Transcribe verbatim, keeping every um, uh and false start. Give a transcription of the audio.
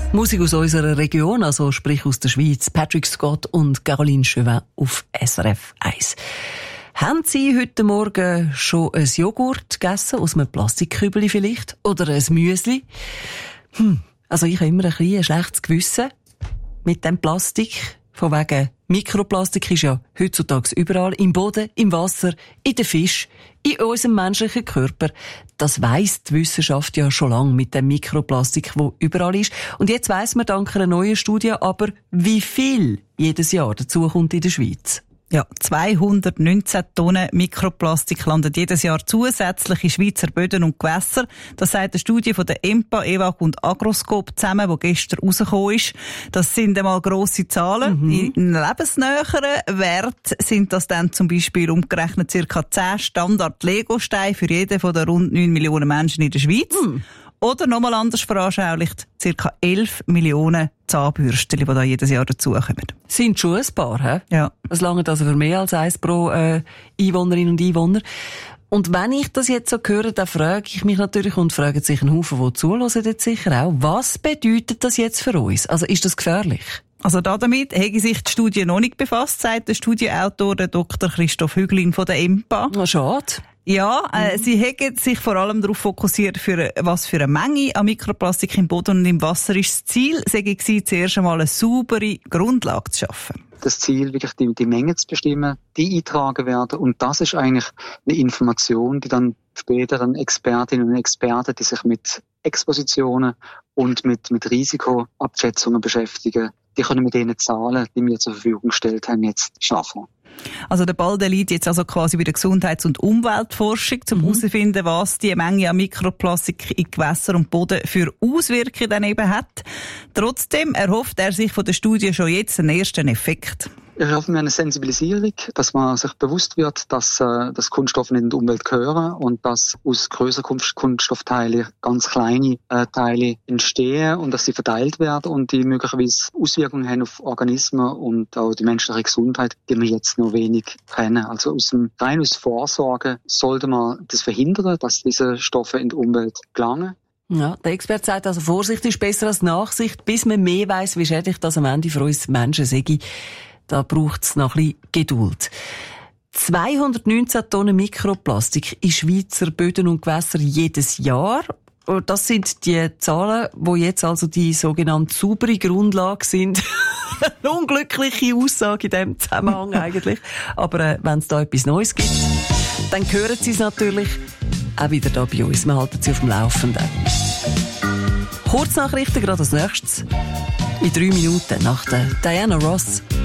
Musik aus unserer Region, also sprich aus der Schweiz. Patrick Scott und Caroline Chauvin auf S R F eins. Haben Sie heute Morgen schon ein Joghurt gegessen, aus einem Plastikkübeli vielleicht? Oder ein Müsli? Hm, also ich habe immer ein bisschen ein schlechtes Gewissen mit dem Plastik. Von wegen Mikroplastik ist ja heutzutage überall. Im Boden, im Wasser, in den Fisch, in unserem menschlichen Körper. Das weiss die Wissenschaft ja schon lange mit dem Mikroplastik, wo überall ist. Und jetzt weiss man dank einer neuen Studie aber, wie viel jedes Jahr dazukommt in der Schweiz. Ja, zweihundertneunzehn Tonnen Mikroplastik landen jedes Jahr zusätzlich in Schweizer Böden und Gewässer. Das sagt eine Studie von der E M P A, E W A G und Agroscope zusammen, die gestern rausgekommen ist. Das sind einmal grosse Zahlen. Mhm. In lebensnäheren Wert sind das dann zum Beispiel umgerechnet ca. zehn Standard-Lego-Steine für jeden von den rund neun Millionen Menschen in der Schweiz. Mhm. Oder nochmal anders veranschaulicht, ca. elf Millionen Zahnbürsten, die da jedes Jahr dazukommen. Sind schon ein paar, hä? Ja. Das langt also für mehr als eins pro äh, Einwohnerin und Einwohner. Und wenn ich das jetzt so höre, dann frage ich mich natürlich, und fragen sich ein Haufen, die zuhören jetzt sicher auch, was bedeutet das jetzt für uns? Also ist das gefährlich? Also damit hätte sich die Studie noch nicht befasst, sagt der Studienautor Doktor Christoph Hüglin von der E M P A. Na, schade. Ja, äh, mhm. sie haben sich vor allem darauf fokussiert, für was für eine Menge an Mikroplastik im Boden und im Wasser ist. Das Ziel sei zuerst einmal eine saubere Grundlage zu schaffen. Das Ziel, wirklich die, die Menge zu bestimmen, die eintragen werden. Und das ist eigentlich eine Information, die dann später dann Expertinnen und Experten, die sich mit Expositionen und mit, mit Risikoabschätzungen beschäftigen, die können mit den Zahlen, die wir zur Verfügung gestellt haben, jetzt schaffen. Also der Ball, der liegt jetzt also quasi bei der Gesundheits- und Umweltforschung, um herauszufinden, mhm. was die Menge an Mikroplastik in Gewässer und Boden für Auswirkungen dann eben hat. Trotzdem erhofft er sich von der Studie schon jetzt einen ersten Effekt. Ich hoffe mir eine Sensibilisierung, dass man sich bewusst wird, dass, äh, dass Kunststoffe in die Umwelt gehören und dass aus grösseren Kunststoffteilen ganz kleine äh, Teile entstehen und dass sie verteilt werden und die möglicherweise Auswirkungen haben auf Organismen und auch die menschliche Gesundheit, die wir jetzt noch wenig kennen. Also aus dem, rein aus Vorsorge sollte man das verhindern, dass diese Stoffe in die Umwelt gelangen. Ja, der Experte sagt also, Vorsicht ist besser als Nachsicht, bis man mehr weiss, wie schädlich das am Ende für uns Menschen sei. Da braucht es noch ein bisschen Geduld. zweihundertneunzehn Tonnen Mikroplastik in Schweizer Böden und Gewässer jedes Jahr. Das sind die Zahlen, wo jetzt also die sogenannte saubere Grundlage sind. Eine unglückliche Aussage in diesem Zusammenhang eigentlich. Aber äh, wenn es da etwas Neues gibt, dann hören Sie es natürlich auch wieder da bei uns. Wir halten Sie auf dem Laufenden. Kurznachrichten gerade als nächstes. In drei Minuten nach der Diana Ross.